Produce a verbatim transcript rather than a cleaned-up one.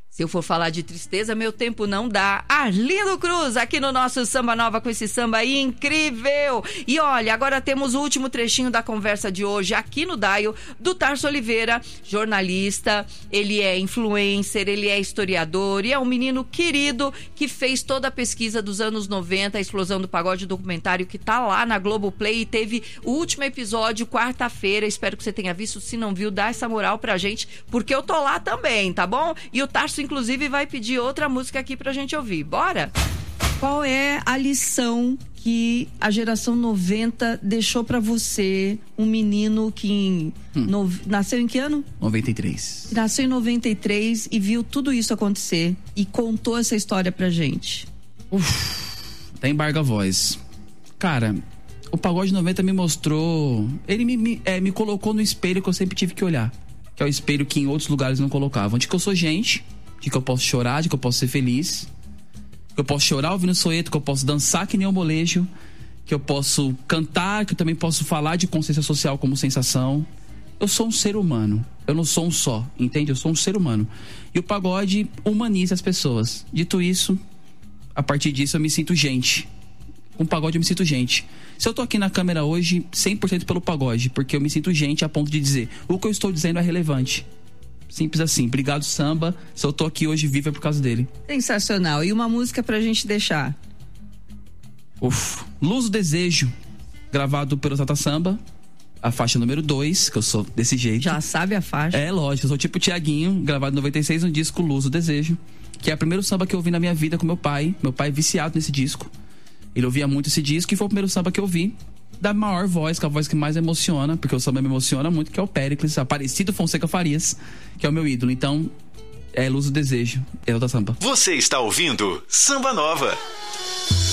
Se eu for falar de tristeza, meu tempo não dá. Arlindo Cruz, aqui no nosso Samba Nova, com esse samba aí incrível. E olha, agora temos o último trechinho da conversa de hoje aqui no Dial, do Tarso Oliveira, jornalista, ele é influencer, ele é historiador e é um menino querido que fez toda a pesquisa dos anos noventa, a explosão do pagode, documentário que tá lá na Globoplay, e teve o último episódio quarta-feira. Espero que você tenha visto. Se não viu, dá essa moral pra gente, porque eu tô lá também, tá bom? E o Tarso inclusive vai pedir outra música aqui pra gente ouvir. Bora? Qual é a lição que a geração noventa deixou pra você, um menino que em, hum. no, nasceu em que ano? noventa e três. Nasceu em noventa e três e viu tudo isso acontecer e contou essa história pra gente. Uf, até embarga a voz. Cara, o Pagode noventa me mostrou, ele me, me, é, me colocou no espelho que eu sempre tive que olhar, que é o espelho que em outros lugares não colocavam, de que eu sou gente, de que eu posso chorar, de que eu posso ser feliz, que eu posso chorar ouvindo Soeto, que eu posso dançar que nem um molejo, que eu posso cantar, que eu também posso falar de consciência social como sensação. Eu sou um ser humano, eu não sou um só, entende? Eu sou um ser humano. E o pagode humaniza as pessoas. Dito isso, a partir disso eu me sinto gente. Com o pagode eu me sinto gente. Se eu tô aqui na câmera hoje, cem por cento pelo pagode, porque eu me sinto gente a ponto de dizer, o que eu estou dizendo é relevante. Simples assim. Obrigado, samba. Se eu tô aqui hoje vivo é por causa dele. Sensacional. E uma música pra gente deixar? Uf. Luz do Desejo, gravado pelo Tata Samba, a faixa número dois, que eu sou desse jeito. Já sabe a faixa? É, lógico. Eu sou tipo o Tiaguinho, gravado em noventa e seis, no disco Luz do Desejo, que é o primeiro samba que eu ouvi na minha vida com meu pai. Meu pai é viciado nesse disco. Ele ouvia muito esse disco e foi o primeiro samba que eu ouvi da maior voz, que é a voz que mais emociona, porque o samba me emociona muito, que é o Péricles, Aparecido Fonseca Farias, que é o meu ídolo. Então, é Luz do Desejo, é outra samba. Você está ouvindo Samba Nova.